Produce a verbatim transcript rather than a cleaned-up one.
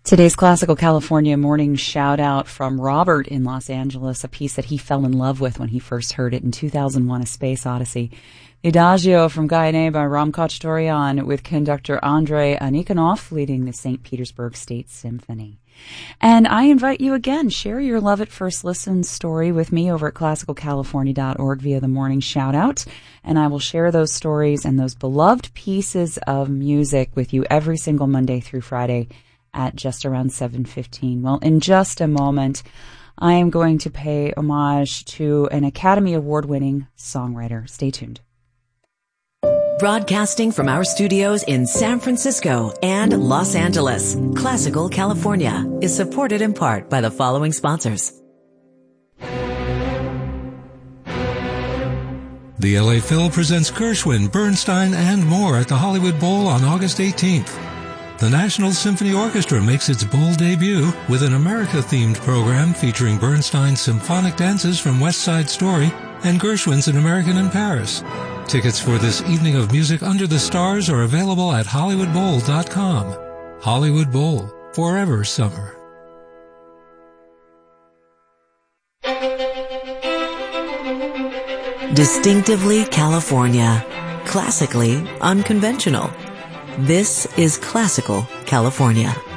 Today's Classical California morning shout-out from Robert in Los Angeles, a piece that he fell in love with when he first heard it in two thousand one, A Space Odyssey. The Adagio from Guyane by Ram Khachaturian with conductor Andrei Anikhanov leading the Saint Petersburg State Symphony. And I invite you again, share your Love at First Listen story with me over at classical california dot org via the morning shout-out, and I will share those stories and those beloved pieces of music with you every single Monday through Friday at just around seven fifteen. Well, in just a moment, I am going to pay homage to an Academy Award-winning songwriter. Stay tuned. Broadcasting from our studios in San Francisco and Los Angeles, Classical California is supported in part by the following sponsors. The L A Phil presents Gershwin, Bernstein, and more at the Hollywood Bowl on August eighteenth. The National Symphony Orchestra makes its bowl debut with an America-themed program featuring Bernstein's symphonic dances from West Side Story and Gershwin's An American in Paris. Tickets for this evening of music under the stars are available at hollywood bowl dot com. Hollywood Bowl, forever summer. Distinctively California, classically unconventional. This is Classical California.